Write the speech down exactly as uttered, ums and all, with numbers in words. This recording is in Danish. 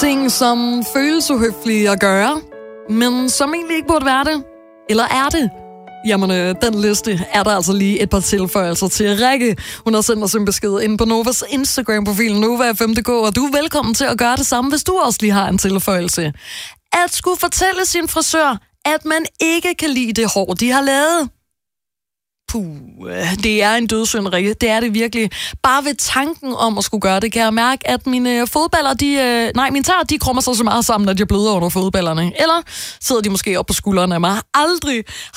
Ting, som føles uhøflige at gøre, men som egentlig ikke burde være det. Eller er det? Jamen, øh, den liste er der altså lige et par tilføjelser til. Rikke, hun har sendt os en besked ind på Novas Instagram-profil Nova F M punktum d k, og du er velkommen til at gøre det samme, hvis du også lige har en tilføjelse. At skulle fortælle sin frisør, at man ikke kan lide det hår, de har lavet. Puh, det er en dødssynd, Rikke. Det er det virkelig. Bare ved tanken om at skulle gøre det, kan jeg mærke, at mine fodballer, de, nej, mine tæer, de krummer sig så meget sammen, at de bløder under fodballerne. Eller sidder de måske op på skuldrene af mig. Aldrig